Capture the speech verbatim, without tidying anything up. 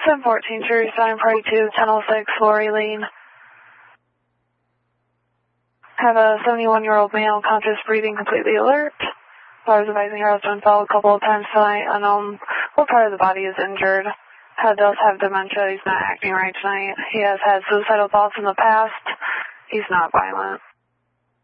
seven fourteen, Sirius nine, party two, ten oh six, Lori Lane. Have a seventy-one-year-old male, conscious, breathing, completely alert. I was advising her husband fell a couple of times tonight. Unknown what part of the body is injured. Head does have dementia. He's not acting right tonight. He has had suicidal thoughts in the past. He's not violent.